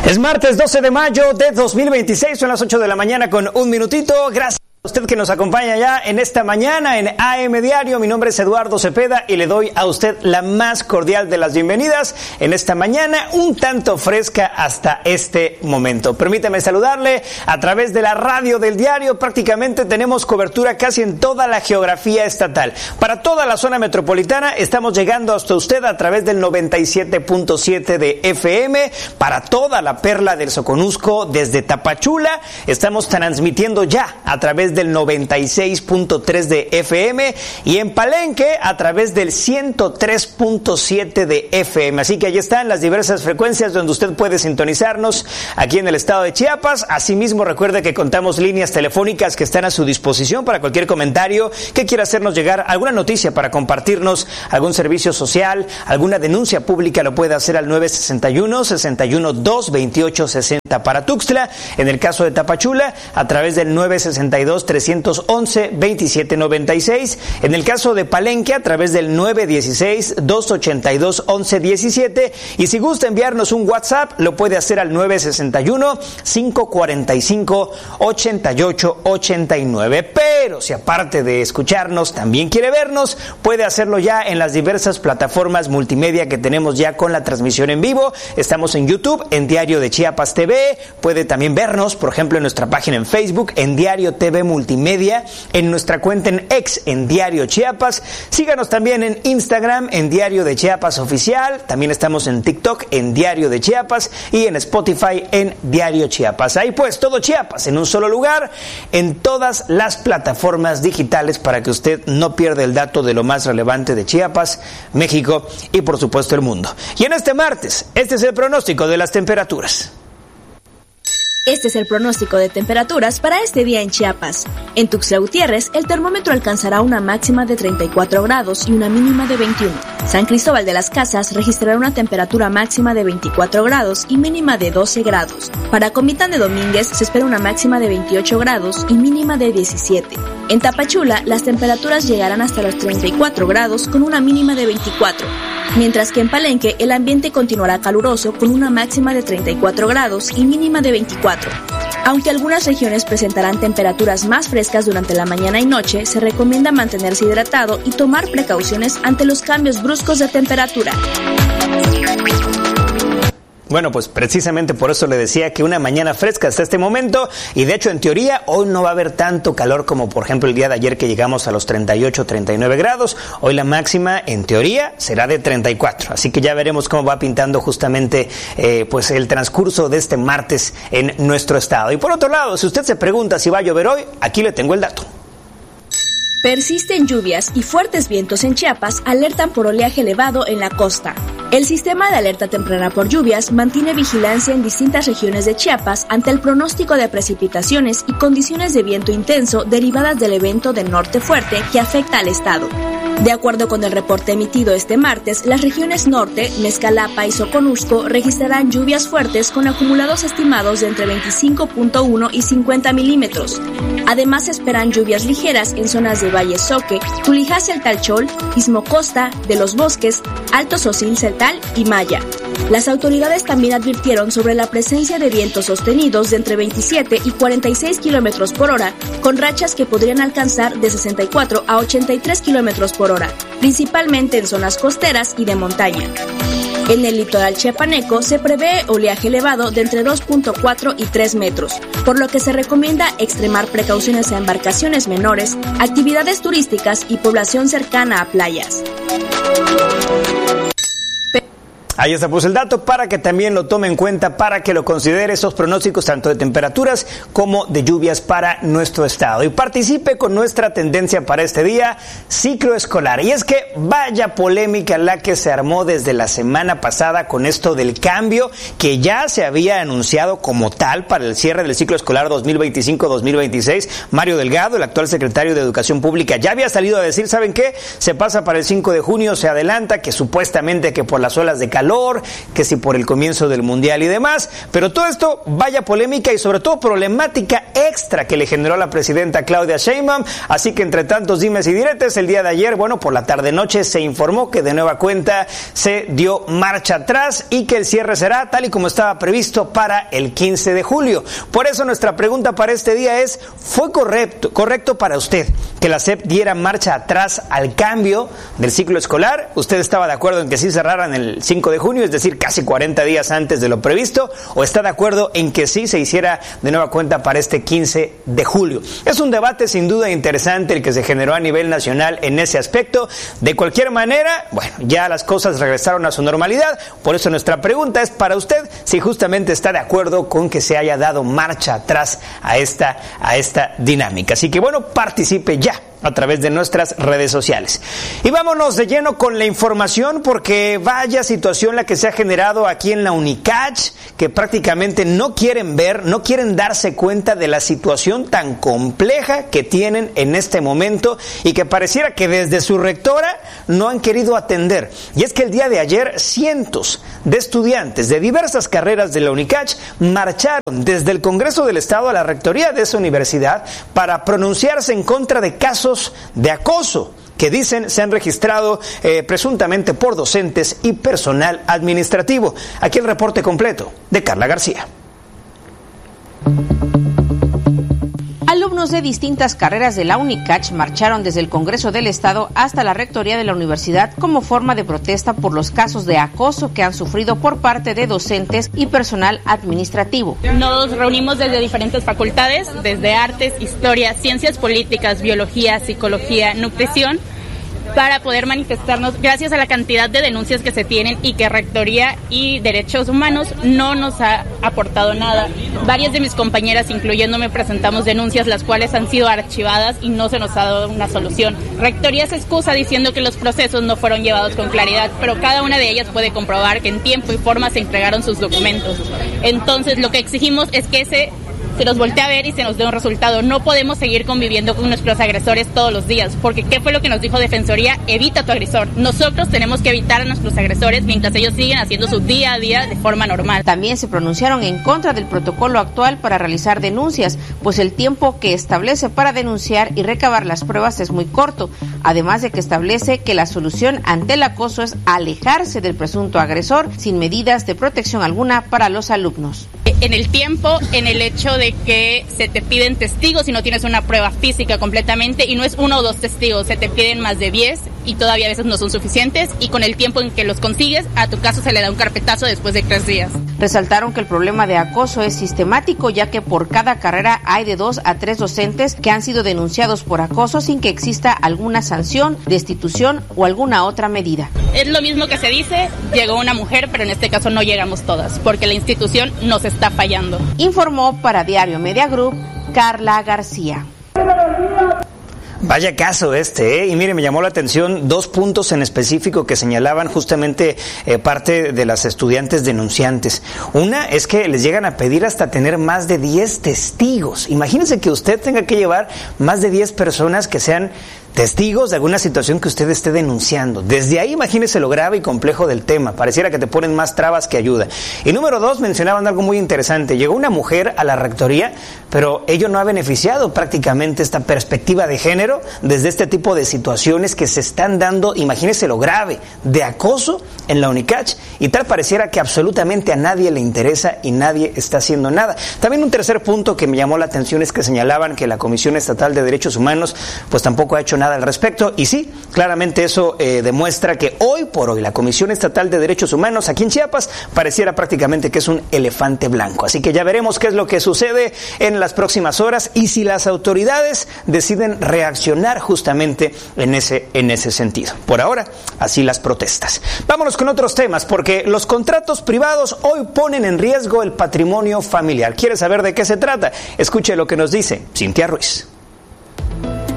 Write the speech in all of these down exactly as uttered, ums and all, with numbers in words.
Es martes doce de mayo de dos mil veintiséis, son las ocho de la mañana con un minutito. Gracias a usted que nos acompaña ya en esta mañana en A M Diario. Mi nombre es Eduardo Cepeda y le doy a usted la más cordial de las bienvenidas en esta mañana, un tanto fresca hasta este momento. Permítame saludarle a través de la radio del diario. Prácticamente tenemos cobertura casi en toda la geografía estatal. Para toda la zona metropolitana estamos llegando hasta usted a través del noventa y siete punto siete de F M. Para toda la perla del Soconusco desde Tapachula estamos transmitiendo ya a través de del noventa y seis punto tres de F M y en Palenque a través del ciento tres punto siete de F M. Así que ahí están las diversas frecuencias donde usted puede sintonizarnos aquí en el estado de Chiapas. Asimismo, recuerde que contamos líneas telefónicas que están a su disposición para cualquier comentario que quiera hacernos llegar, alguna noticia para compartirnos, algún servicio social, alguna denuncia pública, lo puede hacer al nueve sesenta y uno, sesenta y uno, dos, veintiocho sesenta para Tuxtla. En el caso de Tapachula, a través del nueve sesenta y dos, trescientos once, veintisiete noventa y seis. En el caso de Palenque, a través del nueve dieciséis, doscientos ochenta y dos, once diecisiete. Y si gusta enviarnos un WhatsApp, lo puede hacer al nueve sesenta y uno, cinco cuarenta y cinco, ochenta y ocho ochenta y nueve. Pero si aparte de escucharnos también quiere vernos, puede hacerlo ya en las diversas plataformas multimedia que tenemos ya con la transmisión en vivo. Estamos en YouTube, en Diario de Chiapas T V. Puede también vernos, por ejemplo, en nuestra página en Facebook, en Diario T V Multimedia, en nuestra cuenta en X, en Diario Chiapas. Síganos también en Instagram, en Diario de Chiapas Oficial. También estamos en TikTok, en Diario de Chiapas, y en Spotify, en Diario Chiapas. Ahí pues, todo Chiapas en un solo lugar, en todas las plataformas digitales, para que usted no pierda el dato de lo más relevante de Chiapas, México y por supuesto el mundo. Y en este martes, este es el pronóstico de las temperaturas. Este es el pronóstico de temperaturas para este día en Chiapas. En Tuxtla Gutiérrez, el termómetro alcanzará una máxima de treinta y cuatro grados y una mínima de veintiuno. San Cristóbal de las Casas registrará una temperatura máxima de veinticuatro grados y mínima de doce grados. Para Comitán de Domínguez se espera una máxima de veintiocho grados y mínima de diecisiete. En Tapachula, las temperaturas llegarán hasta los treinta y cuatro grados con una mínima de veinticuatro. Mientras que en Palenque el ambiente continuará caluroso con una máxima de treinta y cuatro grados y mínima de veinticuatro. Aunque algunas regiones presentarán temperaturas más frescas durante la mañana y noche, se recomienda mantenerse hidratado y tomar precauciones ante los cambios bruscos de temperatura. Bueno, pues precisamente por eso le decía que una mañana fresca hasta este momento, y de hecho en teoría hoy no va a haber tanto calor como por ejemplo el día de ayer que llegamos a los treinta y ocho, treinta y nueve grados. Hoy la máxima en teoría será de treinta y cuatro, así que ya veremos cómo va pintando justamente eh, pues el transcurso de este martes en nuestro estado. Y por otro lado, si usted se pregunta si va a llover hoy, aquí le tengo el dato. Persisten lluvias y fuertes vientos en Chiapas alertan por oleaje elevado en la costa. El sistema de alerta temprana por lluvias mantiene vigilancia en distintas regiones de Chiapas ante el pronóstico de precipitaciones y condiciones de viento intenso derivadas del evento de norte fuerte que afecta al estado. De acuerdo con el reporte emitido este martes, las regiones norte, Mezcalapa y Soconusco registrarán lluvias fuertes con acumulados estimados de entre veinticinco punto uno y cincuenta milímetros. Además, se esperan lluvias ligeras en zonas de Valle Soque, Tulijás el Talchol, Istmo Costa, de los Bosques, Alto Socil Celtal y Maya. Las autoridades también advirtieron sobre la presencia de vientos sostenidos de entre veintisiete y cuarenta y seis kilómetros por hora, con rachas que podrían alcanzar de sesenta y cuatro a ochenta y tres kilómetros por hora, principalmente en zonas costeras y de montaña. En el litoral chiapaneco se prevé oleaje elevado de entre dos punto cuatro y tres metros, por lo que se recomienda extremar precauciones a embarcaciones menores, actividades turísticas y población cercana a playas. Ahí está pues el dato para que también lo tome en cuenta, para que lo considere, esos pronósticos tanto de temperaturas como de lluvias para nuestro estado. Y participe con nuestra tendencia para este día, ciclo escolar. Y es que vaya polémica la que se armó desde la semana pasada con esto del cambio que ya se había anunciado como tal para el cierre del ciclo escolar dos mil veinticinco dos mil veintiséis. Mario Delgado, el actual secretario de Educación Pública, ya había salido a decir, ¿saben qué? Se pasa para el cinco de junio, se adelanta, que supuestamente que por las olas de calor calor, que si por el comienzo del Mundial y demás, pero todo esto vaya polémica y sobre todo problemática extra que le generó a la presidenta Claudia Sheinbaum, así que entre tantos dimes y diretes, el día de ayer, bueno, por la tarde-noche se informó que de nueva cuenta se dio marcha atrás y que el cierre será tal y como estaba previsto para el quince de julio. Por eso nuestra pregunta para este día es, ¿fue correcto, correcto para usted que la S E P diera marcha atrás al cambio del ciclo escolar? ¿Usted estaba de acuerdo en que sí cerraran el cinco de junio, es decir, casi cuarenta días antes de lo previsto, o está de acuerdo en que sí se hiciera de nueva cuenta para este quince de julio? Es un debate sin duda interesante el que se generó a nivel nacional en ese aspecto. De cualquier manera, bueno, ya las cosas regresaron a su normalidad, por eso nuestra pregunta es para usted si justamente está de acuerdo con que se haya dado marcha atrás a esta, a esta dinámica. Así que bueno, participe ya a través de nuestras redes sociales. Y vámonos de lleno con la información, porque vaya situación la que se ha generado aquí en la UNICACH, que prácticamente no quieren ver, no quieren darse cuenta de la situación tan compleja que tienen en este momento y que pareciera que desde su rectora no han querido atender. Y es que el día de ayer cientos de estudiantes de diversas carreras de la UNICACH marcharon desde el Congreso del Estado a la rectoría de esa universidad para pronunciarse en contra de casos de acoso que dicen se han registrado eh, presuntamente por docentes y personal administrativo. Aquí el reporte completo de Carla García. Alumnos de distintas carreras de la UNICACH marcharon desde el Congreso del Estado hasta la rectoría de la universidad como forma de protesta por los casos de acoso que han sufrido por parte de docentes y personal administrativo. Nos reunimos desde diferentes facultades, desde artes, historia, ciencias políticas, biología, psicología, nutrición, para poder manifestarnos gracias a la cantidad de denuncias que se tienen y que Rectoría y Derechos Humanos no nos ha aportado nada. Varias de mis compañeras, incluyéndome, presentamos denuncias las cuales han sido archivadas y no se nos ha dado una solución. Rectoría se excusa diciendo que los procesos no fueron llevados con claridad, pero cada una de ellas puede comprobar que en tiempo y forma se entregaron sus documentos. Entonces, lo que exigimos es que ese se nos voltea a ver y se nos dé un resultado. No podemos seguir conviviendo con nuestros agresores todos los días, porque ¿qué fue lo que nos dijo Defensoría? Evita a tu agresor. Nosotros tenemos que evitar a nuestros agresores mientras ellos siguen haciendo su día a día de forma normal. También se pronunciaron en contra del protocolo actual para realizar denuncias, pues el tiempo que establece para denunciar y recabar las pruebas es muy corto, además de que establece que la solución ante el acoso es alejarse del presunto agresor sin medidas de protección alguna para los alumnos. En el tiempo, en el hecho de que se te piden testigos y no tienes una prueba física completamente, y no es uno o dos testigos, se te piden más de diez y todavía a veces no son suficientes, y con el tiempo en que los consigues, a tu caso se le da un carpetazo después de tres días. Resaltaron que el problema de acoso es sistemático, ya que por cada carrera hay de dos a tres docentes que han sido denunciados por acoso sin que exista alguna sanción, destitución o alguna otra medida. Es lo mismo que se dice, llegó una mujer, pero en este caso no llegamos todas, porque la institución nos está fallando. Informó para Diario Media Group, Carla García. Vaya caso este, ¿eh? Y mire, me llamó la atención dos puntos en específico que señalaban justamente eh, parte de las estudiantes denunciantes. Una es que les llegan a pedir hasta tener más de diez testigos. Imagínense que usted tenga que llevar más de diez personas que sean testigos de alguna situación que usted esté denunciando. Desde ahí imagínese lo grave y complejo del tema. Pareciera que te ponen más trabas que ayuda. Y número dos, mencionaban algo muy interesante. Llegó una mujer a la rectoría, pero ello no ha beneficiado prácticamente esta perspectiva de género desde este tipo de situaciones que se están dando, imagínese lo grave, de acoso en la UNICACH, y tal pareciera que absolutamente a nadie le interesa y nadie está haciendo nada. También un tercer punto que me llamó la atención es que señalaban que la Comisión Estatal de Derechos Humanos pues tampoco ha hecho nada al respecto, y sí, claramente eso eh, demuestra que hoy por hoy la Comisión Estatal de Derechos Humanos aquí en Chiapas pareciera prácticamente que es un elefante blanco. Así que ya veremos qué es lo que sucede en las próximas horas y si las autoridades deciden reaccionar justamente en ese, en ese sentido. Por ahora, así las protestas. Vámonos con otros temas, porque los contratos privados hoy ponen en riesgo el patrimonio familiar. ¿Quiere saber de qué se trata? Escuche lo que nos dice Cintia Ruiz.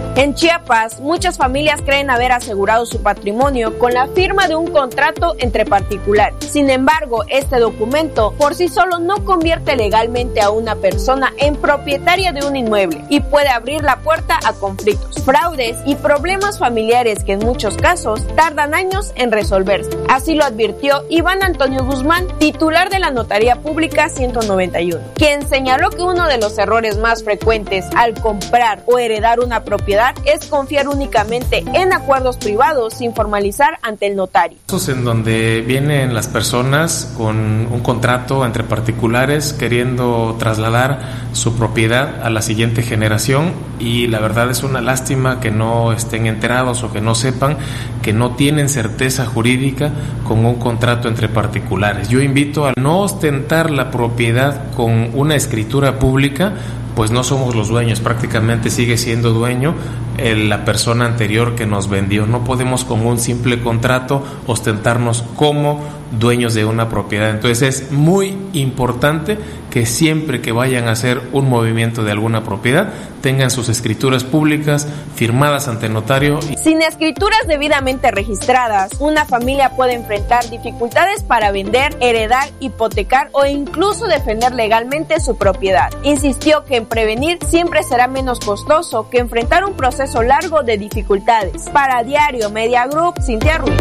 En Chiapas, muchas familias creen haber asegurado su patrimonio con la firma de un contrato entre particulares. Sin embargo, este documento por sí solo no convierte legalmente a una persona en propietaria de un inmueble y puede abrir la puerta a conflictos, fraudes y problemas familiares que en muchos casos tardan años en resolverse. Así lo advirtió Iván Antonio Guzmán, titular de la Notaría Pública ciento noventa y uno, quien señaló que uno de los errores más frecuentes al comprar o heredar una propiedad es confiar únicamente en acuerdos privados sin formalizar ante el notario. En donde vienen las personas con un contrato entre particulares queriendo trasladar su propiedad a la siguiente generación, y la verdad es una lástima que no estén enterados o que no sepan que no tienen certeza jurídica con un contrato entre particulares. Yo invito a no ostentar la propiedad con una escritura pública, pues no somos los dueños, prácticamente sigue siendo dueño el, la persona anterior que nos vendió. No podemos con un simple contrato ostentarnos como dueños de una propiedad. Entonces es muy importante que siempre que vayan a hacer un movimiento de alguna propiedad tengan sus escrituras públicas firmadas ante notario. Sin escrituras debidamente registradas, una familia puede enfrentar dificultades para vender, heredar, hipotecar o incluso defender legalmente su propiedad. Insistió que en prevenir siempre será menos costoso que enfrentar un proceso largo de dificultades. Para Diario Media Group, Cintia Ruiz.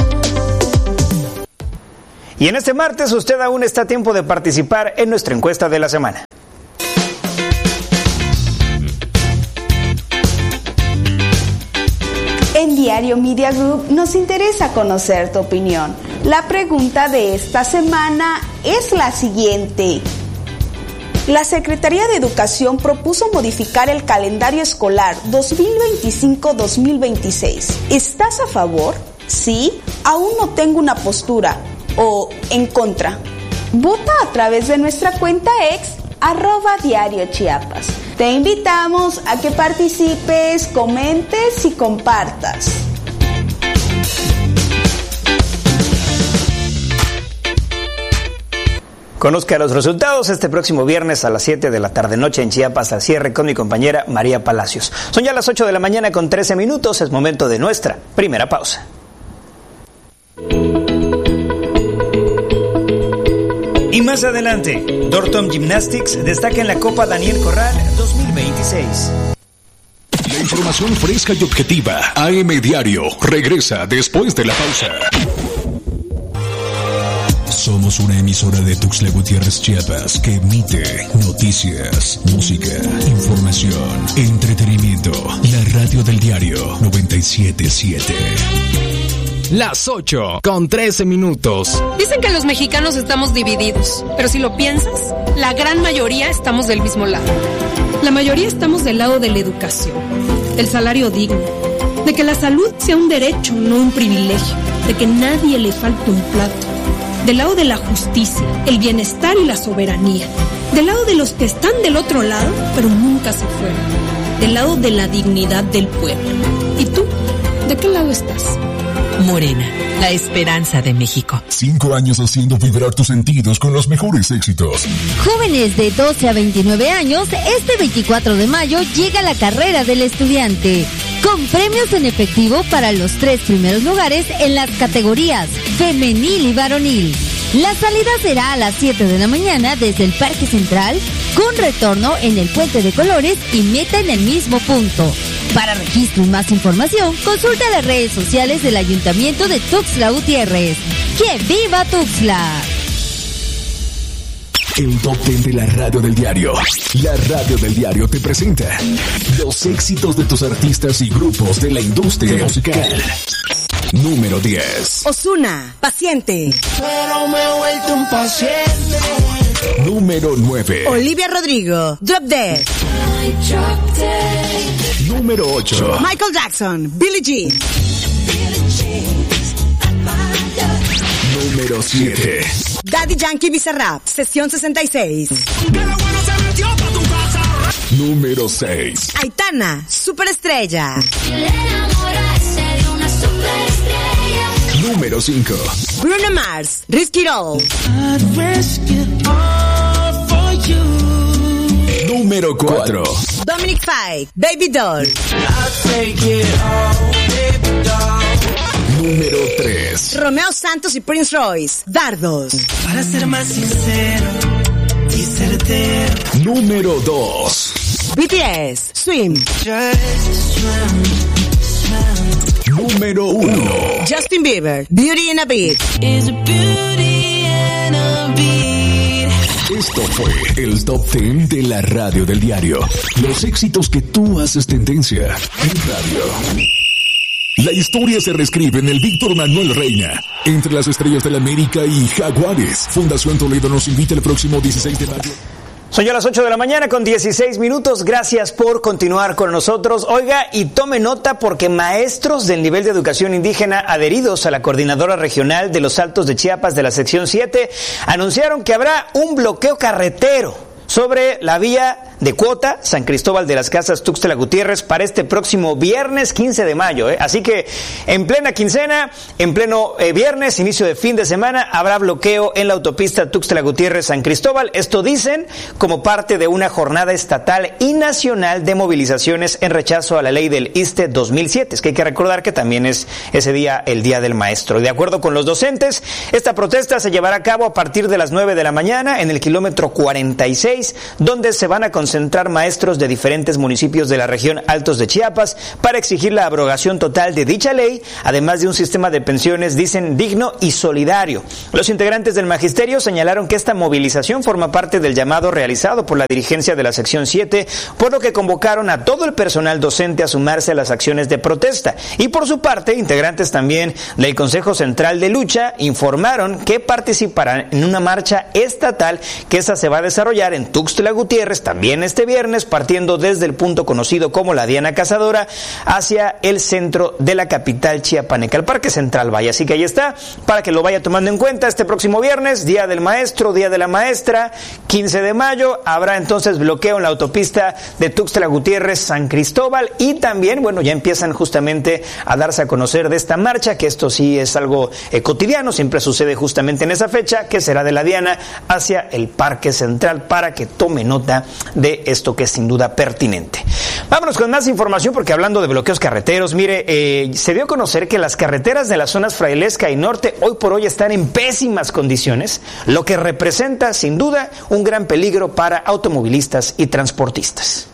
Y en este martes usted aún está a tiempo de participar en nuestra encuesta de la semana. En Diario Media Group nos interesa conocer tu opinión. La pregunta de esta semana es la siguiente. La Secretaría de Educación propuso modificar el calendario escolar dos mil veinticinco dos mil veintiséis. ¿Estás a favor? ¿Sí? Aún no tengo una postura. ¿O en contra? Vota a través de nuestra cuenta ex, arroba Diario Chiapas. Te invitamos a que participes, comentes y compartas. Conozca los resultados este próximo viernes a las siete de la tarde-noche en Chiapas al cierre con mi compañera María Palacios. Son ya las ocho de la mañana con trece minutos, es momento de nuestra primera pausa. Y más adelante, Dorton Gymnastics destaca en la Copa Daniel Corral dos mil veintiséis. La información fresca y objetiva. A M Diario regresa después de la pausa. Somos una emisora de Tuxtla Gutiérrez, Chiapas, que emite noticias, música, información, entretenimiento. La radio del diario noventa y siete punto siete. Las ocho con trece minutos. Dicen que los mexicanos estamos divididos, pero si lo piensas, la gran mayoría estamos del mismo lado. La mayoría estamos del lado de la educación, del salario digno, de que la salud sea un derecho, no un privilegio, de que nadie le falte un plato, del lado de la justicia, el bienestar y la soberanía, del lado de los que están del otro lado, pero nunca se fueron, del lado de la dignidad del pueblo. ¿Y tú? ¿De qué lado estás? Morena, la esperanza de México. Cinco años haciendo vibrar tus sentidos con los mejores éxitos. Jóvenes de doce a veintinueve años, este veinticuatro de mayo llega la carrera del estudiante, con premios en efectivo para los tres primeros lugares en las categorías femenil y varonil. La salida será a las siete de la mañana desde el Parque Central, con retorno en el Puente de Colores y meta en el mismo punto. Para registro y más información, consulta las redes sociales del Ayuntamiento de Tuxtla Gutiérrez. ¡Que viva Tuxtla! El top ten de la radio del diario. La radio del diario te presenta los éxitos de tus artistas y grupos de la industria musical. Número diez. Ozuna, Paciente. Pero me he vuelto un paciente. Número nueve. Olivia Rodrigo, Drop Dead. Número ocho. Michael Jackson, Billie Jean. Número siete. Daddy Yankee Bizarrap, Sesión sesenta y seis. Número seis. Aitana, Superestrella. Número cinco. Bruno Mars, Risk It All. Número Número cuatro. Dominic Fike, Baby Doll. Número tres. Romeo Santos y Prince Royce, Dardos. Para ser más sincero y certero. Número dos. B T S, Swim. Número uno. Justin Bieber, Beauty and a Beat. Esto fue el Top diez de la radio del diario. Los éxitos que tú haces tendencia en radio. La historia se reescribe en el Víctor Manuel Reina. Entre las estrellas de la América y Jaguares. Fundación Toledo nos invita el próximo dieciséis de mayo. Son ya las ocho de la mañana con dieciséis minutos. Gracias por continuar con nosotros. Oiga, y tome nota porque maestros del nivel de educación indígena adheridos a la Coordinadora Regional de los Altos de Chiapas de la sección siete anunciaron que habrá un bloqueo carretero sobre la vía de Cuota, San Cristóbal de las Casas, Tuxtla Gutiérrez, para este próximo viernes quince de mayo. ¿eh? Así que en plena quincena, en pleno eh, viernes, inicio de fin de semana, habrá bloqueo en la autopista Tuxtla Gutiérrez, San Cristóbal. Esto dicen como parte de una jornada estatal y nacional de movilizaciones en rechazo a la ley del ISSSTE dos mil siete. Es que hay que recordar que también es ese día el Día del Maestro. De acuerdo con los docentes, esta protesta se llevará a cabo a partir de las nueve de la mañana en el kilómetro cuarenta y seis, donde se van a concentrar maestros de diferentes municipios de la región Altos de Chiapas para exigir la abrogación total de dicha ley, además de un sistema de pensiones, dicen, digno y solidario. Los integrantes del magisterio señalaron que esta movilización forma parte del llamado realizado por la dirigencia de la sección siete, por lo que convocaron a todo el personal docente a sumarse a las acciones de protesta. Y por su parte, integrantes también del Consejo Central de Lucha informaron que participarán en una marcha estatal, que esa se va a desarrollar en Tuxtla Gutiérrez también este viernes, partiendo desde el punto conocido como la Diana Cazadora hacia el centro de la capital chiapaneca, el Parque Central, vaya. Así que ahí está, para que lo vaya tomando en cuenta. Este próximo viernes, Día del Maestro, Día de la Maestra, quince de mayo, habrá entonces bloqueo en la autopista de Tuxtla Gutiérrez, San Cristóbal, y también, bueno, ya empiezan justamente a darse a conocer de esta marcha, que esto sí es algo eh, cotidiano, siempre sucede justamente en esa fecha, que será de la Diana hacia el Parque Central, para que tome nota de esto que es sin duda pertinente. Vámonos con más información, porque hablando de bloqueos carreteros, mire, eh, se dio a conocer que las carreteras de las zonas Frailesca y Norte hoy por hoy están en pésimas condiciones, lo que representa sin duda un gran peligro para automovilistas y transportistas.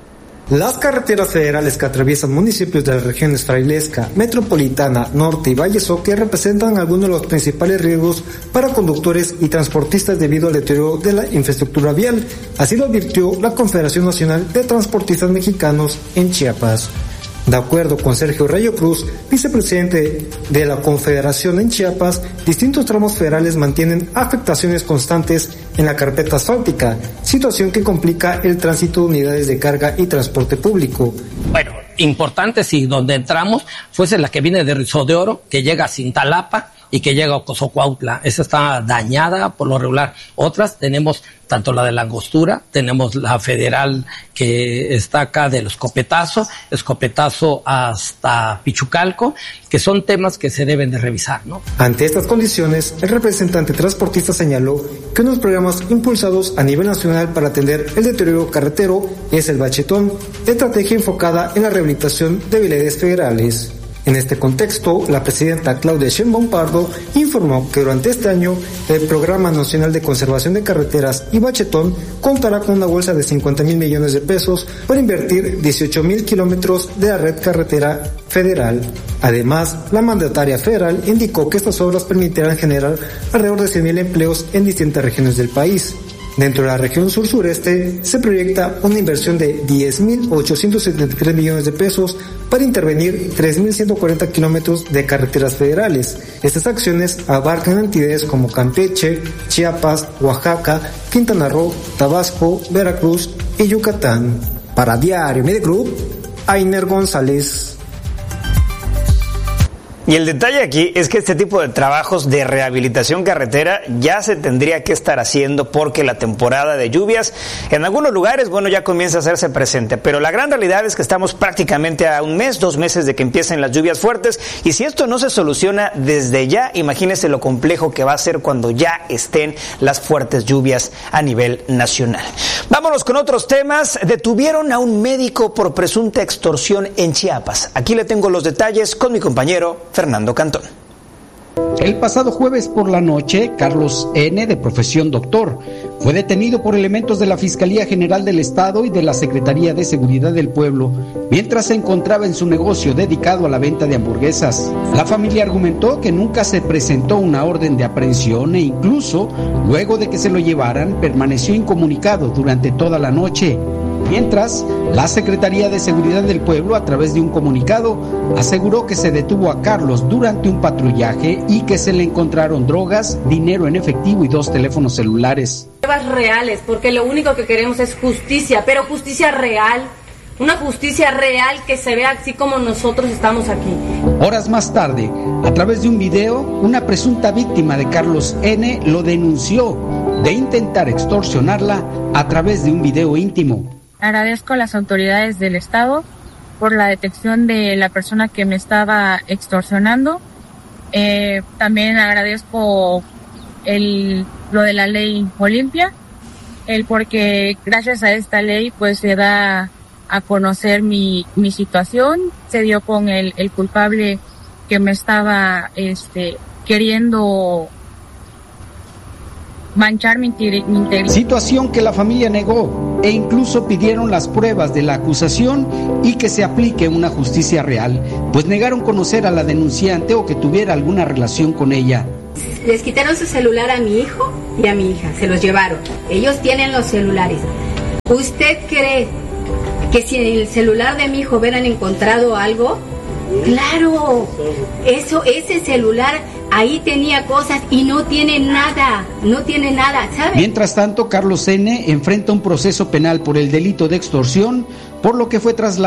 Las carreteras federales que atraviesan municipios de las regiones Frailesca, Metropolitana, Norte y Valle Soque representan algunos de los principales riesgos para conductores y transportistas debido al deterioro de la infraestructura vial. Así lo advirtió la Confederación Nacional de Transportistas Mexicanos en Chiapas. De acuerdo con Sergio Rayo Cruz, vicepresidente de la Confederación en Chiapas, distintos tramos federales mantienen afectaciones constantes en la carpeta asfáltica, situación que complica el tránsito de unidades de carga y transporte público. Bueno, importante si donde entramos fuese la que viene de Rizzo de Oro, que llega a Cintalapa y que llega a Cozocuautla. Esa está dañada por lo regular. Otras tenemos tanto la de la Angostura, tenemos la federal que está acá del Escopetazo, Escopetazo hasta Pichucalco, que son temas que se deben de revisar, ¿no? Ante estas condiciones, el representante transportista señaló que unos programas impulsados a nivel nacional para atender el deterioro carretero es el Bachetón, estrategia enfocada en la rehabilitación de vialidades federales. En este contexto, la presidenta Claudia Sheinbaum Pardo informó que durante este año el Programa Nacional de Conservación de Carreteras y Bachetón contará con una bolsa de cincuenta mil millones de pesos para invertir dieciocho mil kilómetros de la red carretera federal. Además, la mandataria federal indicó que estas obras permitirán generar alrededor de cien mil empleos en distintas regiones del país. Dentro de la región sur-sureste se proyecta una inversión de diez mil ochocientos setenta y tres millones de pesos para intervenir tres mil ciento cuarenta kilómetros de carreteras federales. Estas acciones abarcan entidades como Campeche, Chiapas, Oaxaca, Quintana Roo, Tabasco, Veracruz y Yucatán. Para Diario Media Group, Ainer González. Y el detalle aquí es que este tipo de trabajos de rehabilitación carretera ya se tendría que estar haciendo porque la temporada de lluvias en algunos lugares, bueno, ya comienza a hacerse presente. Pero la gran realidad es que estamos prácticamente a un mes, dos meses de que empiecen las lluvias fuertes. Y si esto no se soluciona desde ya, imagínese lo complejo que va a ser cuando ya estén las fuertes lluvias a nivel nacional. Vámonos con otros temas. Detuvieron a un médico por presunta extorsión en Chiapas. Aquí le tengo los detalles con mi compañero Fernando Cantón. El pasado jueves por la noche, Carlos N., de profesión doctor, fue detenido por elementos de la Fiscalía General del Estado y de la Secretaría de Seguridad del Pueblo, mientras se encontraba en su negocio dedicado a la venta de hamburguesas. La familia argumentó que nunca se presentó una orden de aprehensión e incluso, luego de que se lo llevaran, permaneció incomunicado durante toda la noche. Mientras, la Secretaría de Seguridad del Pueblo, a través de un comunicado, aseguró que se detuvo a Carlos durante un patrullaje y que se le encontraron drogas, dinero en efectivo y dos teléfonos celulares. Pruebas reales, porque lo único que queremos es justicia, pero justicia real, una justicia real que se vea así como nosotros estamos aquí. Horas más tarde, a través de un video, una presunta víctima de Carlos N. lo denunció de intentar extorsionarla a través de un video íntimo. Agradezco a las autoridades del Estado por la detección de la persona que me estaba extorsionando. Eh, también agradezco el, lo de la ley Olimpia, el porque gracias a esta ley pues se da a conocer mi, mi situación, se dio con el, el culpable que me estaba este, queriendo manchar mi integridad. Situación que la familia negó e incluso pidieron las pruebas de la acusación y que se aplique una justicia real, pues negaron conocer a la denunciante o que tuviera alguna relación con ella. Les quitaron su celular a mi hijo y a mi hija, se los llevaron. Ellos tienen los celulares. ¿Usted cree que si en el celular de mi hijo hubieran encontrado algo? Claro, eso, ese celular ahí tenía cosas y no tiene nada, no tiene nada, ¿sabes? Mientras tanto, Carlos N. enfrenta un proceso penal por el delito de extorsión, por lo que fue trasladado